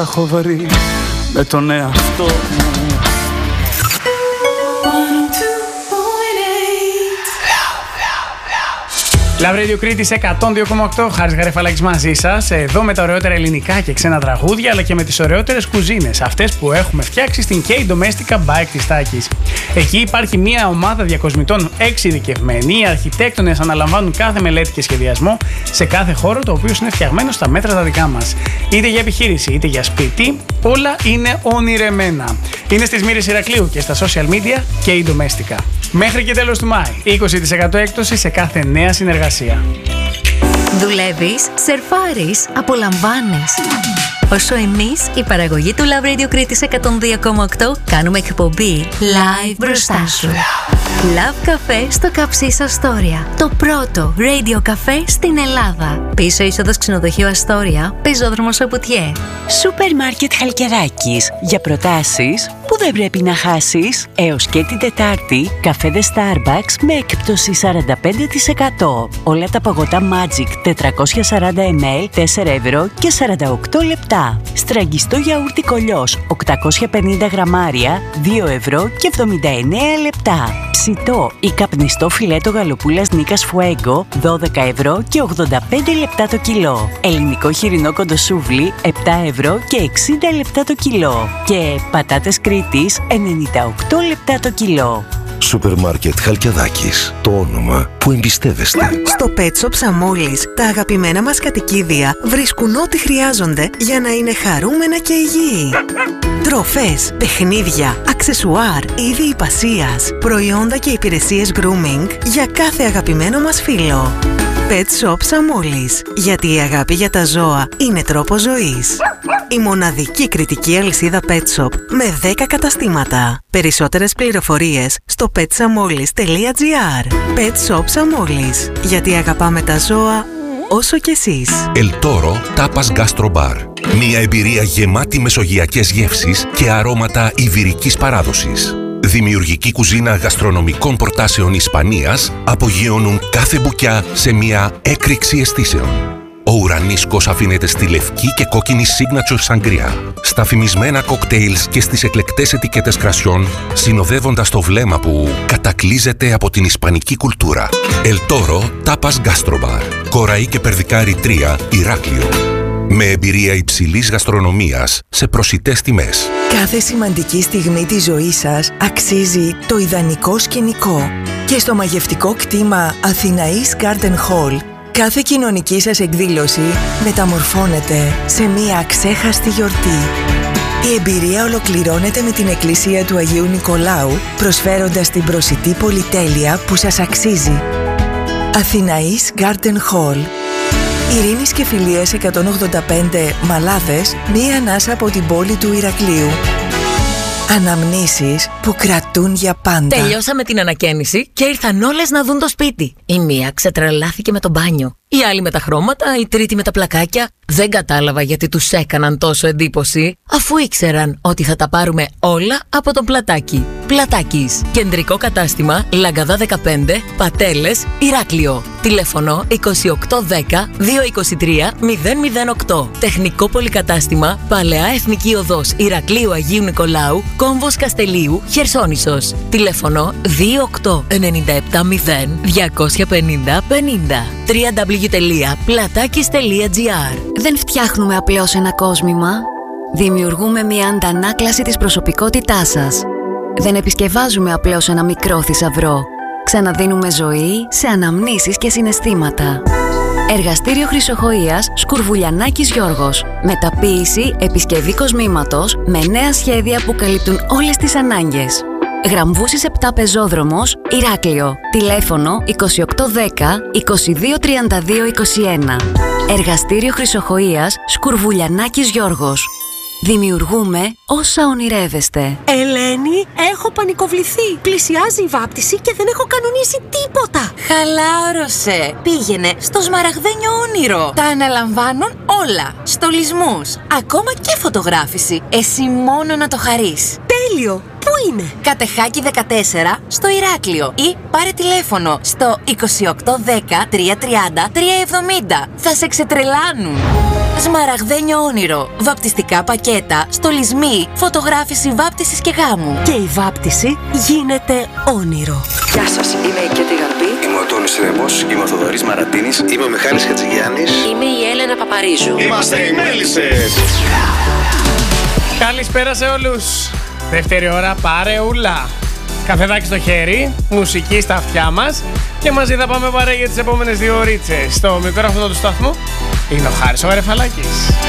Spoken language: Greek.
τα έχω βρει με τον εαυτό μου. Love Radio Κρήτης 102,8. Χάρης Γαρεφαλάκης μαζί σας. Εδώ με τα ωραιότερα ελληνικά και ξένα τραγούδια, αλλά και με τις ωραιότερες κουζίνες. Αυτές που έχουμε φτιάξει στην K Domestica by της Τάκης. Εκεί υπάρχει μια ομάδα διακοσμητών εξειδικευμένη. Οι αρχιτέκτονες αναλαμβάνουν κάθε μελέτη και σχεδιασμό σε κάθε χώρο, το οποίο είναι φτιαγμένο στα μέτρα τα δικά μας. Είτε για επιχείρηση είτε για σπίτι, όλα είναι ονειρεμένα. Είναι στις Μύρες Ηρακλείου και στα social media K Domestica. Μέχρι και τέλος του Μάη, 20% έκπτωση σε κάθε νέα συνεργασία. Δουλεύεις, σερφάρεις, απολαμβάνεις. Όσο εμείς, η παραγωγή του Love Radio Κρήτης 102,8, κάνουμε εκπομπή live μπροστά σου. Love Café στο Καψίς Αστόρια. Το πρώτο radio καφέ στην Ελλάδα. Πίσω είσοδος ξενοδοχείου Αστόρια, πεζόδρομος Σαπουτιέ. Σούπερ μάρκετ Χαλκιδάκης. Για προτάσεις που δεν πρέπει να χάσεις. Έως και την Τετάρτη, καφέδες Starbucks με έκπτωση 45%. Όλα τα παγωτά Magic 440 ml, 4 ευρώ και 48 λεπτά. Στραγγιστό γιαούρτι Κολιός 850 γραμμάρια, 2 ευρώ και 79 λεπτά. Ψητό ή καπνιστό φιλέτο γαλοπούλας Νίκας Φουέγκο, 12 ευρώ και 85 λεπτά το κιλό. Ελληνικό χοιρινό κοντοσούβλι, 7 ευρώ και 60 λεπτά το κιλό. Και πατάτες Κρήτης, 98 λεπτά το κιλό. Σούπερ μάρκετ Χαλκιαδάκης. Το όνομα που εμπιστεύεστε. Στο Pet Shop Σαμόλης, τα αγαπημένα μας κατοικίδια βρίσκουν ό,τι χρειάζονται για να είναι χαρούμενα και υγιή. Τροφές, παιχνίδια, αξεσουάρ, είδη υπασίας, προϊόντα και υπηρεσίες grooming για κάθε αγαπημένο μας φίλο. Pet Shop Σαμόλης, γιατί η αγάπη για τα ζώα είναι τρόπος ζωής. Η μοναδική κριτική αλυσίδα Pet Shop με 10 καταστήματα. Περισσότερες πληροφορίες στο petsamolis.gr. Pet Shop Σαμόλης, γιατί αγαπάμε τα ζώα όσο κι εσείς. El Toro Tapas Gastro Bar. Μια εμπειρία γεμάτη μεσογειακές γεύσεις και αρώματα ιβηρικής παράδοσης. Δημιουργική κουζίνα γαστρονομικών προτάσεων Ισπανίας απογειώνουν κάθε μπουκιά σε μια έκρηξη αισθήσεων. Ο ουρανίσκος αφήνεται στη λευκή και κόκκινη signature σαγκριά, στα φημισμένα κοκτέιλς και στις εκλεκτές ετικέτες κρασιών, συνοδεύοντας το βλέμμα που κατακλείζεται από την ισπανική κουλτούρα. El Toro Tapas Gastro Bar. Κοραή και Περδικάρη 3, Ηράκλειο. Με εμπειρία υψηλής γαστρονομίας σε προσιτές τιμές. Κάθε σημαντική στιγμή της ζωής σας αξίζει το ιδανικό σκηνικό. Και στο μαγευτικό κτήμα Αθηναής Garden Hall, κάθε κοινωνική σας εκδήλωση μεταμορφώνεται σε μία αξέχαστη γιορτή. Η εμπειρία ολοκληρώνεται με την εκκλησία του Αγίου Νικολάου, προσφέροντας την προσιτή πολυτέλεια που σας αξίζει. Αθηναής Garden Hall. Ειρήνης και Φιλίας 185 Μαλάδες, μία ανάσα από την πόλη του Ηρακλείου. Αναμνήσεις που κρατούν για πάντα. Τελειώσαμε την ανακαίνιση και ήρθαν όλες να δουν το σπίτι. Η μία ξετρελάθηκε με το μπάνιο, η άλλη με τα χρώματα, η τρίτη με τα πλακάκια. Δεν κατάλαβα γιατί τους έκαναν τόσο εντύπωση, αφού ήξεραν ότι θα τα πάρουμε όλα από τον Πλατάκι. Πλατάκης. Κεντρικό κατάστημα Λαγκαδά 15, Πατέλες, Ηράκλειο. Τηλέφωνο 2810 223 008. Τεχνικό πολυκατάστημα Παλαιά Εθνική Οδός Ηρακλείου Αγίου Νικολάου, Κόμβος Καστελίου, Χερσόνησος. Τηλέφωνο 28970 250 50. www.platakis.gr. Δεν φτιάχνουμε απλώς ένα κόσμημα. Δημιουργούμε μια αντανάκλαση της προσωπικότητάς σας. Δεν επισκευάζουμε απλώς ένα μικρό θησαυρό. Ξαναδίνουμε ζωή σε αναμνήσεις και συναισθήματα. Εργαστήριο Χρυσοχοΐας Σκουρβουλιανάκης Γιώργος. Μεταποίηση, επισκευή κοσμήματος με νέα σχέδια που καλύπτουν όλες τις ανάγκες. Γραμβούσης 7 Πεζόδρομος, Ηράκλειο. Τηλέφωνο 2810 2232 21. Εργαστήριο Χρυσοχοΐας Σκουρβουλιανάκης Γιώργος. Δημιουργούμε όσα ονειρεύεστε. Ελένη, έχω πανικοβληθεί. Πλησιάζει η βάπτιση και δεν έχω κανονίσει τίποτα. Χαλάρωσε. Πήγαινε στο σμαραγδένιο όνειρο. Τα αναλαμβάνουν όλα. Στολισμούς, ακόμα και φωτογράφηση. Εσύ μόνο να το χαρείς. Τέλειο. Πού είναι? Κατεχάκη 14 στο Ηράκλειο ή πάρε τηλέφωνο στο 2810 330 370. Θα σε ξετρελάνουν. Σμαραγδένιο όνειρο. Βαπτιστικά πακέτα, στολισμοί, φωτογράφηση βάπτισης και γάμου. Και η βάπτιση γίνεται όνειρο. Γεια σας, είμαι η Κέτη Γαρμπή. Είμαι ο Τόνης Ρεμός, είμαι ο Θοδωρής Μαρατίνης. Είμαι ο Μιχάλης Χατζηγιάννης. Είμαι η Έλενα Παπαρίζου. Είμαστε οι Μέλισσες. Καλησπέρα σε όλους. Δεύτερη ώρα παρεούλα. Καφεδάκι στο χέρι, μουσική στα αυτιά μας και μαζί θα πάμε παρέα για τις επόμενες 2 ωρίτσες. Στο μικρόφωνο του σταθμού είναι ο Χάρης ο Γαρεφαλάκης.